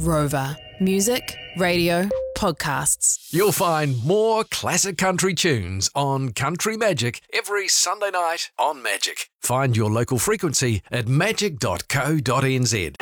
Rover. Music, radio, podcasts. You'll find more classic country tunes on Country Magic every Sunday night on Magic. Find your local frequency at magic.co.nz.